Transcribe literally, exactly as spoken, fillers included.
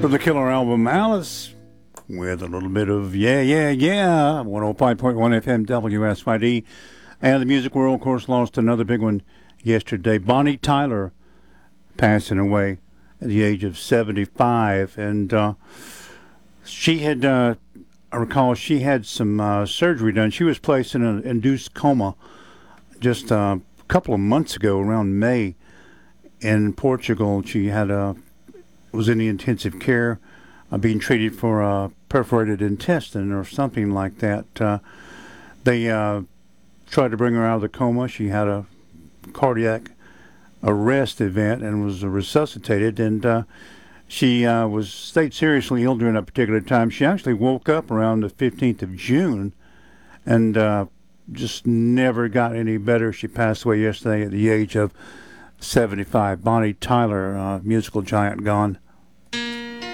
From the Killer album Alice, with a little bit of yeah, yeah, yeah, one oh five point one F M W S Y D. And the music world, of course, lost another big one yesterday. Bonnie Tyler passing away at the age of seventy-five. And uh, she had, uh, I recall, she had some uh, surgery done. She was placed in an induced coma just uh, a couple of months ago, around May, in Portugal. She had a was in the intensive care, uh, being treated for a uh, perforated intestine or something like that. Uh, they uh, tried to bring her out of the coma. She had a cardiac arrest event and was resuscitated, and uh, she uh, was stayed seriously ill during that particular time. She actually woke up around the fifteenth of June and uh, just never got any better. She passed away yesterday at the age of seventy-five. Bonnie Tyler, uh, musical giant, gone